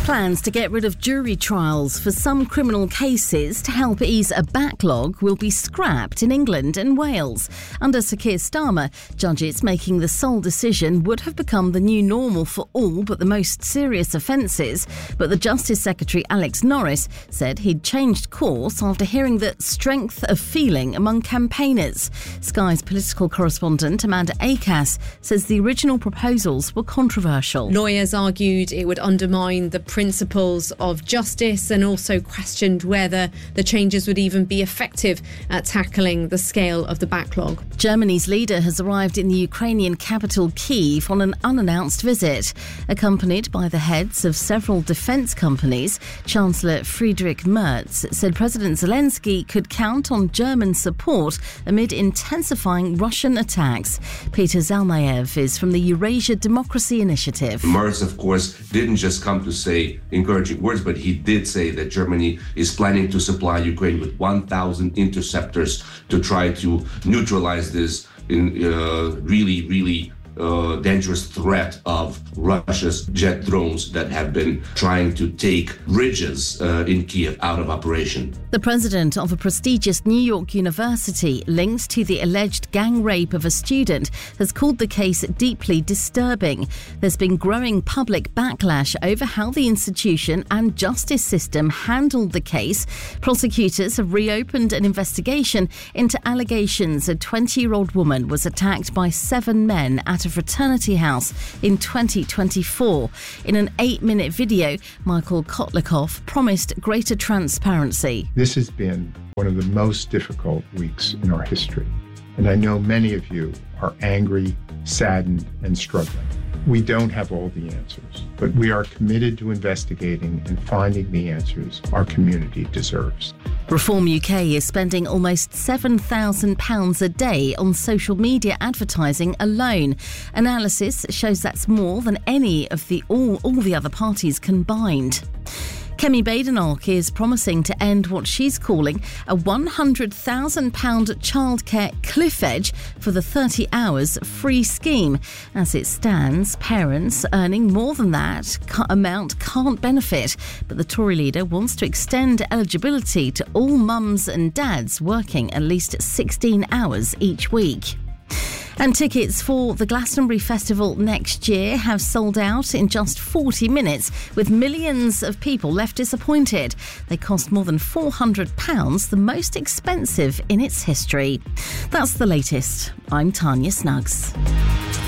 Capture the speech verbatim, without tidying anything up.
Plans to get rid of jury trials for some criminal cases to help ease a backlog will be scrapped in England and Wales. Under Sir Keir Starmer, judges making the sole decision would have become the new normal for all but the most serious offences. But the Justice Secretary Alex Norris said he'd changed course after hearing the strength of feeling among campaigners. Sky's political correspondent Amanda Acas says the original proposals were controversial. Lawyers argued it would undermine the principles of justice and also questioned whether the changes would even be effective at tackling the scale of the backlog. Germany's leader has arrived in the Ukrainian capital Kyiv on an unannounced visit. Accompanied by the heads of several defence companies, Chancellor Friedrich Merz said President Zelensky could count on German support amid intensifying Russian attacks. Peter Zalmayev is from the Eurasia Democracy Initiative. Merz, of course, didn't just come to say encouraging words, but he did say that Germany is planning to supply Ukraine with one thousand interceptors to try to neutralize this in uh, really, really uh, dangerous threat of Russia's jet drones that have been trying to take bridges uh, in Kiev out of operation. The president of a prestigious New York university linked to the alleged gang rape of a student has called the case deeply disturbing. There's been growing public backlash over how the institution and justice system handled the case. Prosecutors have reopened an investigation into allegations a twenty-year-old woman was attacked by seven men at a fraternity house in twenty twenty-four. In an eight-minute video, Michael Kotlikoff promised greater transparency. This has been one of the most difficult weeks in our history, and I know many of you are angry, saddened, and struggling. We don't have all the answers, but we are committed to investigating and finding the answers our community deserves. Reform U K is spending almost seven thousand pounds a day on social media advertising alone. Analysis shows that's more than any of the all, all the other parties combined. Kemi Badenoch is promising to end what she's calling a one hundred thousand pounds childcare cliff edge for the thirty hours free scheme. As it stands, parents earning more than that amount can't benefit. But the Tory leader wants to extend eligibility to all mums and dads working at least sixteen hours each week. And tickets for the Glastonbury Festival next year have sold out in just forty minutes, with millions of people left disappointed. They cost more than four hundred pounds, the most expensive in its history. That's the latest. I'm Tanya Snuggs.